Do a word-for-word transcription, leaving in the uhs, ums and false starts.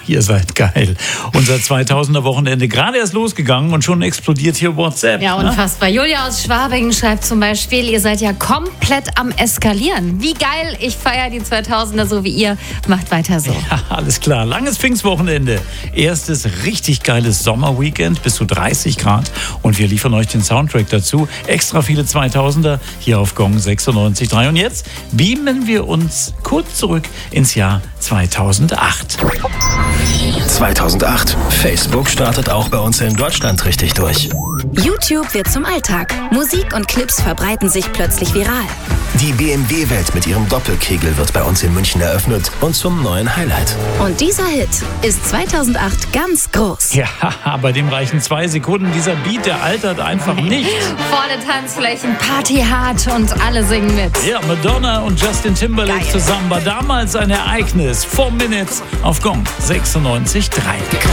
ihr seid geil. Unser zweitausender-Wochenende gerade erst losgegangen und schon explodiert hier WhatsApp. Ja, ne? unfassbar. Julia aus Schwabingen schreibt zum Beispiel, ihr seid ja komplett am Eskalieren. Wie geil, ich feiere die zweitausender so wie ihr. Macht weiter so. Ja, alles klar. Langes Pfingstwochenende. Erstes richtig geiles Sommerweekend, bis zu dreißig Grad. Und wir liefern euch den Soundtrack dazu. Extra viele zweitausender hier auf Gong sechsundneunzig Komma drei. Und jetzt beamen wir uns kurz zurück ins Jahr zweitausendacht. zweitausendacht. Facebook startet auch bei uns in Deutschland richtig durch. YouTube wird zum Alltag. Musik und Clips verbreiten sich plötzlich viral. Die B M W-Welt mit ihrem Doppelkegel wird bei uns in München eröffnet und zum neuen Highlight. Und dieser Hit ist zweitausendacht ganz groß. Ja, bei dem reichen zwei Sekunden. Dieser Beat, der altert einfach nicht. Volle Tanzflächen, Party hart und alle singen mit. Ja, Madonna und Justin Timberlake Geil. zusammen war damals ein Ereignis. Four Minutes auf Gong sechsundneunzig Komma drei.